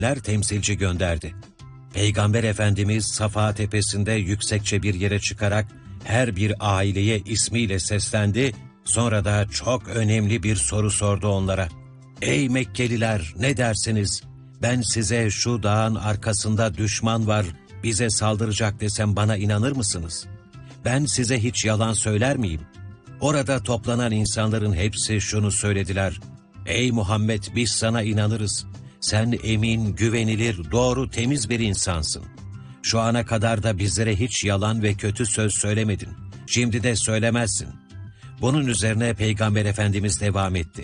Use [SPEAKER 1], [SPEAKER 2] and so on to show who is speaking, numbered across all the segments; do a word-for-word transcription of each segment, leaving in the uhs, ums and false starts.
[SPEAKER 1] temsilci gönderdi. Peygamber Efendimiz Safa tepesinde yüksekçe bir yere çıkarak her bir aileye ismiyle seslendi, sonra da çok önemli bir soru sordu onlara. Ey Mekkeliler, ne dersiniz? Ben size şu dağın arkasında düşman var, bize saldıracak desem bana inanır mısınız? Ben size hiç yalan söyler miyim? Orada toplanan insanların hepsi şunu söylediler. Ey Muhammed, biz sana inanırız. Sen emin, güvenilir, doğru, temiz bir insansın. Şu ana kadar da bizlere hiç yalan ve kötü söz söylemedin. Şimdi de söylemezsin. Bunun üzerine Peygamber Efendimiz devam etti.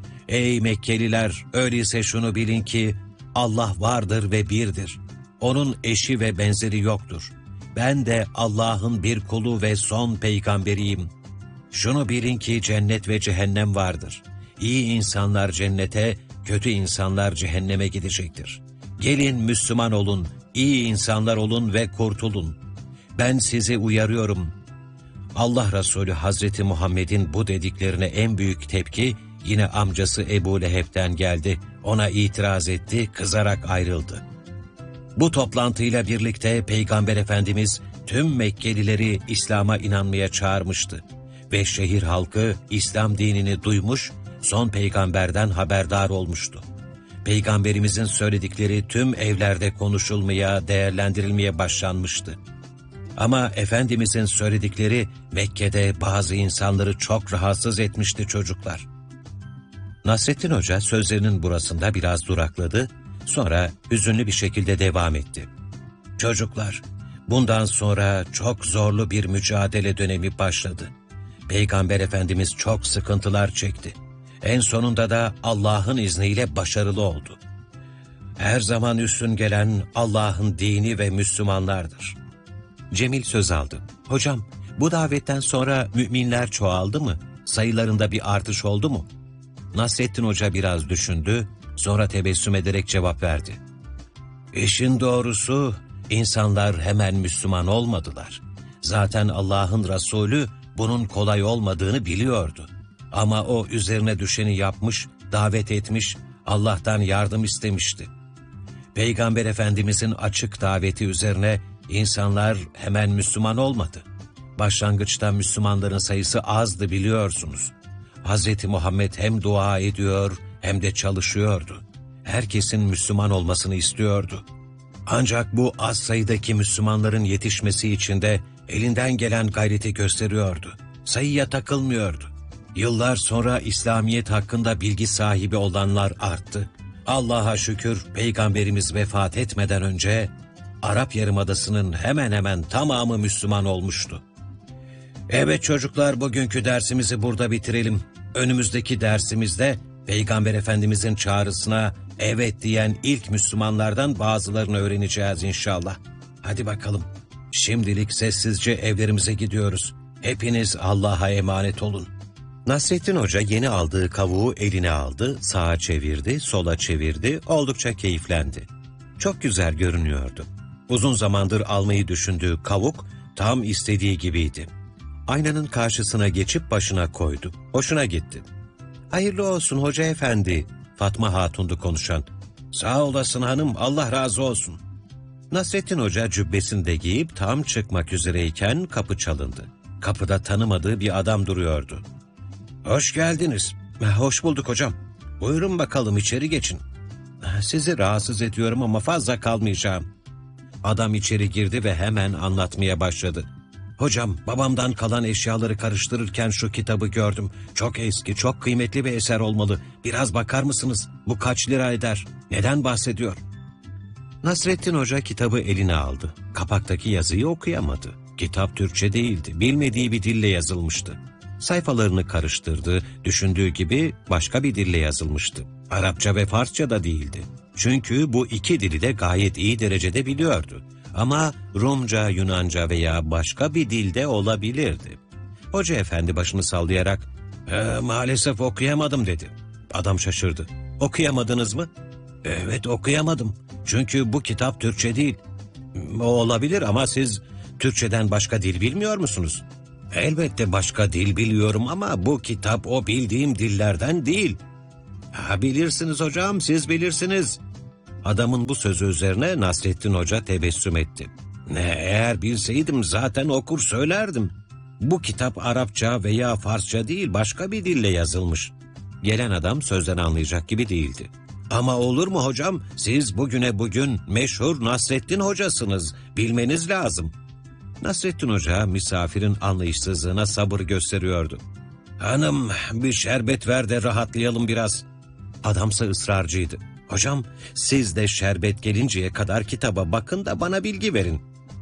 [SPEAKER 1] Ey Mekkeliler, öyleyse şunu bilin ki Allah vardır ve birdir. Onun eşi ve benzeri yoktur. Ben de Allah'ın bir kulu ve son peygamberiyim. Şunu bilin ki cennet ve cehennem vardır. İyi insanlar cennete, kötü insanlar cehenneme gidecektir. Gelin Müslüman olun, iyi insanlar olun ve kurtulun. Ben sizi uyarıyorum. Allah Resulü Hazreti Muhammed'in bu dediklerine en büyük tepki yine amcası Ebu Leheb'den geldi. Ona itiraz etti, kızarak ayrıldı. Bu toplantıyla birlikte Peygamber Efendimiz tüm Mekkelileri İslam'a inanmaya çağırmıştı. Ve şehir halkı İslam dinini duymuş, son peygamberden haberdar olmuştu. Peygamberimizin söyledikleri tüm evlerde konuşulmaya, değerlendirilmeye başlanmıştı. Ama Efendimizin söyledikleri Mekke'de bazı insanları çok rahatsız etmişti çocuklar. Nasrettin Hoca sözlerinin burasında biraz durakladı, sonra hüzünlü bir şekilde devam etti. Çocuklar, bundan sonra çok zorlu bir mücadele dönemi başladı. Peygamber Efendimiz çok sıkıntılar çekti. En sonunda da Allah'ın izniyle başarılı oldu. Her zaman üstün gelen Allah'ın dini ve Müslümanlardır. Cemil söz aldı. Hocam, bu davetten sonra müminler çoğaldı mı? Sayılarında bir artış oldu mu? Nasrettin Hoca biraz düşündü, sonra tebessüm ederek cevap verdi. İşin doğrusu, insanlar hemen Müslüman olmadılar. Zaten Allah'ın Resulü bunun kolay olmadığını biliyordu. Ama o üzerine düşeni yapmış, davet etmiş, Allah'tan yardım istemişti. Peygamber Efendimizin açık daveti üzerine insanlar hemen Müslüman olmadı. Başlangıçta Müslümanların sayısı azdı biliyorsunuz. Hazreti Muhammed hem dua ediyor hem de çalışıyordu. Herkesin Müslüman olmasını istiyordu. Ancak bu az sayıdaki Müslümanların yetişmesi için de elinden gelen gayreti gösteriyordu. Sayıya takılmıyordu. Yıllar sonra İslamiyet hakkında bilgi sahibi olanlar arttı. Allah'a şükür Peygamberimiz vefat etmeden önce Arap Yarımadası'nın hemen hemen tamamı Müslüman olmuştu. Evet çocuklar, bugünkü dersimizi burada bitirelim. Önümüzdeki dersimizde Peygamber Efendimizin çağrısına evet diyen ilk Müslümanlardan bazılarını öğreneceğiz inşallah. Hadi bakalım. Şimdilik sessizce evlerimize gidiyoruz. Hepiniz Allah'a emanet olun. Nasrettin Hoca yeni aldığı kavuğu eline aldı, sağa çevirdi, sola çevirdi, oldukça keyiflendi. Çok güzel görünüyordu. Uzun zamandır almayı düşündüğü kavuk tam istediği gibiydi. Aynanın karşısına geçip başına koydu. Hoşuna gitti. Hayırlı olsun hoca efendi, Fatma Hatun'du konuşan. Sağ olasın hanım, Allah razı olsun. Nasrettin Hoca cübbesini de giyip tam çıkmak üzereyken kapı çalındı. Kapıda tanımadığı bir adam duruyordu. Hoş geldiniz. Hoş bulduk hocam. Buyurun bakalım, içeri geçin. Sizi rahatsız ediyorum ama fazla kalmayacağım. Adam içeri girdi ve hemen anlatmaya başladı. Hocam, babamdan kalan eşyaları karıştırırken şu kitabı gördüm. Çok eski, çok kıymetli bir eser olmalı. Biraz bakar mısınız? Bu kaç lira eder? Neden bahsediyor? Nasrettin Hoca kitabı eline aldı. Kapaktaki yazıyı okuyamadı. Kitap Türkçe değildi. Bilmediği bir dille yazılmıştı. Sayfalarını karıştırdı. Düşündüğü gibi başka bir dille yazılmıştı. Arapça ve Farsça da değildi. Çünkü bu iki dili de gayet iyi derecede biliyordu. Ama Rumca, Yunanca veya başka bir dilde olabilirdi. Hoca efendi başını sallayarak, e, maalesef okuyamadım dedi. Adam şaşırdı. Okuyamadınız mı? Evet, okuyamadım. Çünkü bu kitap Türkçe değil. O olabilir ama siz Türkçeden başka dil bilmiyor musunuz? Elbette başka dil biliyorum ama bu kitap o bildiğim dillerden değil. Ha, bilirsiniz hocam, siz bilirsiniz. Adamın bu sözü üzerine Nasrettin Hoca tebessüm etti. Ne, eğer bilseydim zaten okur söylerdim. Bu kitap Arapça veya Farsça değil, başka bir dille yazılmış. Gelen adam sözden anlayacak gibi değildi. Ama olur mu hocam? Siz bugüne bugün meşhur Nasrettin Hocasınız. Bilmeniz lazım. Nasrettin Hoca misafirin anlayışsızlığına sabır gösteriyordu. Hanım, bir şerbet ver de rahatlayalım biraz. Adamsa ısrarcıydı. Hocam, siz de şerbet gelinceye kadar kitaba bakın da bana bilgi verin.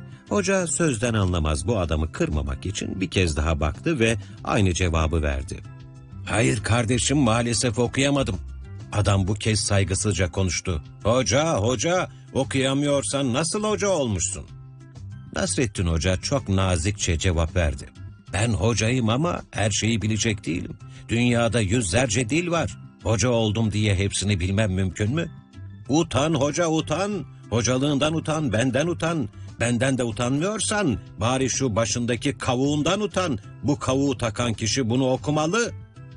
[SPEAKER 1] Hoca sözden anlamaz bu adamı kırmamak için bir kez daha baktı ve aynı cevabı verdi. Hayır kardeşim, maalesef okuyamadım. Adam bu kez saygısızca konuştu. Hoca, hoca, okuyamıyorsan nasıl hoca olmuşsun? Nasrettin Hoca çok nazikçe cevap verdi. Ben hocayım ama her şeyi bilecek değilim. Dünyada yüzlerce dil var. Hoca oldum diye hepsini bilmem mümkün mü? Utan hoca, utan. Hocalığından utan, benden utan. Benden de utanmıyorsan bari şu başındaki kavuğundan utan. Bu kavuğu takan kişi bunu okumalı.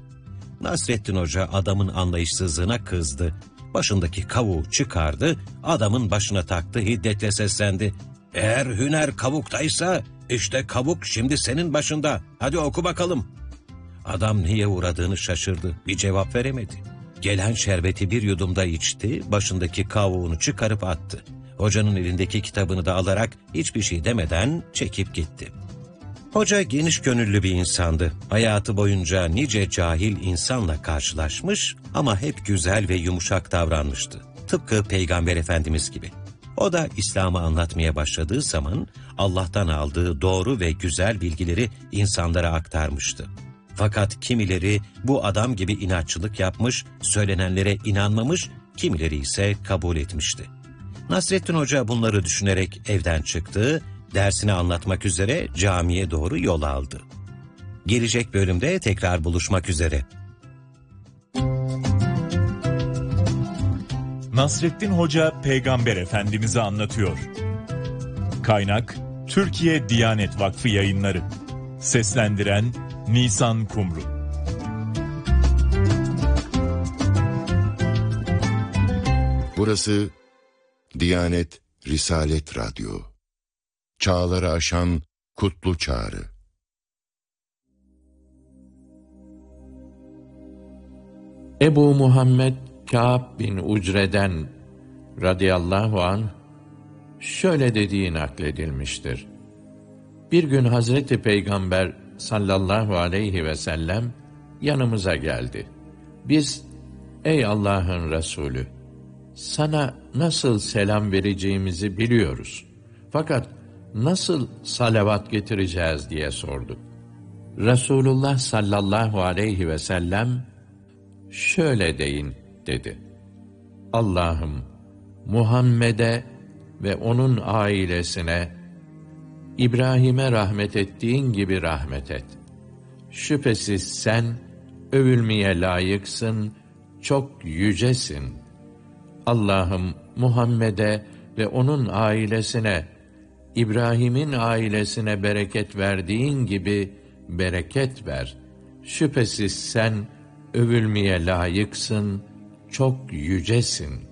[SPEAKER 1] Nasrettin Hoca adamın anlayışsızlığına kızdı. Başındaki kavuğu çıkardı, adamın başına taktı, hiddetle seslendi. Eğer hüner kavuktaysa işte kavuk şimdi senin başında. Hadi oku bakalım. Adam niye uğradığını şaşırdı. Bir cevap veremedi. Gelen şerbeti bir yudumda içti, başındaki kavuğunu çıkarıp attı. Hocanın elindeki kitabını da alarak hiçbir şey demeden çekip gitti. Hoca geniş gönüllü bir insandı. Hayatı boyunca nice cahil insanla karşılaşmış ama hep güzel ve yumuşak davranmıştı. Tıpkı Peygamber Efendimiz gibi. O da İslam'ı anlatmaya başladığı zaman Allah'tan aldığı doğru ve güzel bilgileri insanlara aktarmıştı. Fakat kimileri bu adam gibi inatçılık yapmış, söylenenlere inanmamış, kimileri ise kabul etmişti. Nasrettin Hoca bunları düşünerek evden çıktı, dersini anlatmak üzere camiye doğru yol aldı. Gelecek bölümde tekrar buluşmak üzere.
[SPEAKER 2] Nasrettin Hoca Peygamber Efendimiz'i anlatıyor. Kaynak Türkiye Diyanet Vakfı Yayınları. Seslendiren Nisan Kumru.
[SPEAKER 3] Burası Diyanet Risalet Radyo. Çağları aşan kutlu çağrı.
[SPEAKER 4] Ebu Muhammed Kâb bin Ucre'den radıyallahu anh şöyle dediği nakledilmiştir. Bir gün Hazreti Peygamber sallallahu aleyhi ve sellem yanımıza geldi. Biz, ey Allah'ın Resulü, sana nasıl selam vereceğimizi biliyoruz. Fakat nasıl salavat getireceğiz diye sorduk. Resulullah sallallahu aleyhi ve sellem şöyle deyin dedi. Allah'ım Muhammed'e ve onun ailesine, İbrahim'e rahmet ettiğin gibi rahmet et. Şüphesiz sen övülmeye layıksın, çok yücesin. Allah'ım Muhammed'e ve onun ailesine, İbrahim'in ailesine bereket verdiğin gibi bereket ver. Şüphesiz sen övülmeye layıksın, çok yücesin.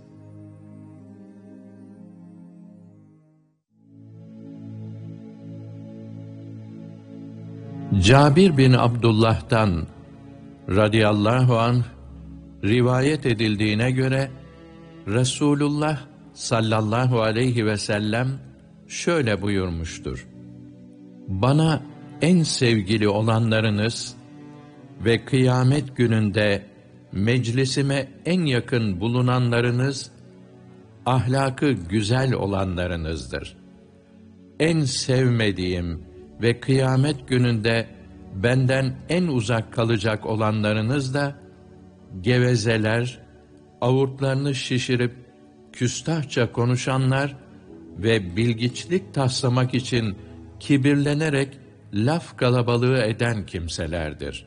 [SPEAKER 4] Cabir bin Abdullah'tan radıyallahu anh rivayet edildiğine göre Resulullah sallallahu aleyhi ve sellem şöyle buyurmuştur. Bana en sevgili olanlarınız ve kıyamet gününde meclisime en yakın bulunanlarınız, ahlakı güzel olanlarınızdır. En sevmediğim ve kıyamet gününde benden en uzak kalacak olanlarınız da, gevezeler, avurtlarını şişirip küstahça konuşanlar ve bilgiçlik taslamak için kibirlenerek laf kalabalığı eden kimselerdir.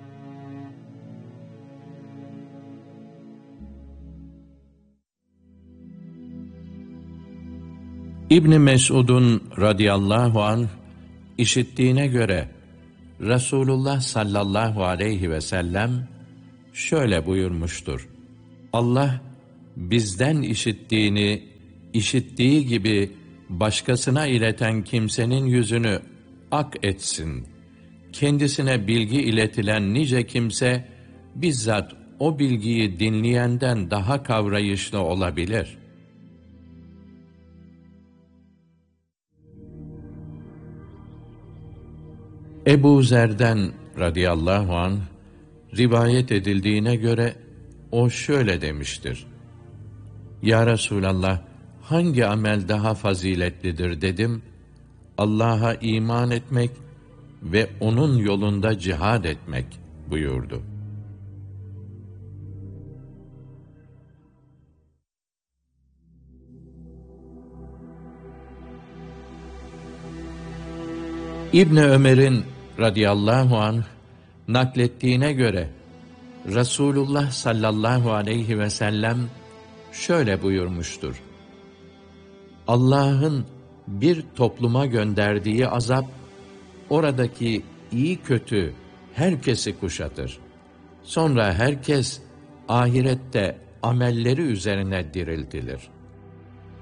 [SPEAKER 4] İbn Mes'ud'un radıyallahu anh işittiğine göre Resulullah sallallahu aleyhi ve sellem şöyle buyurmuştur. Allah bizden işittiğini, işittiği gibi başkasına ileten kimsenin yüzünü ak etsin. Kendisine bilgi iletilen nice kimse, bizzat o bilgiyi dinleyenden daha kavrayışlı olabilir. Ebu Zer'den radıyallahu anh, rivayet edildiğine göre, o şöyle demiştir: Ya Resulallah, hangi amel daha faziletlidir dedim. Allah'a iman etmek ve onun yolunda cihad etmek buyurdu. İbni Ömer'in radıyallahu anh naklettiğine göre, Resulullah sallallahu aleyhi ve sellem şöyle buyurmuştur: Allah'ın bir topluma gönderdiği azap, oradaki iyi kötü herkesi kuşatır. Sonra herkes ahirette amelleri üzerine diriltilir.